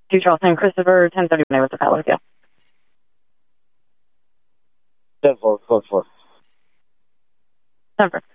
2 Charleston, Christopher, 1031, what's the pilot? Yeah. 10-4, code 4. 10-4.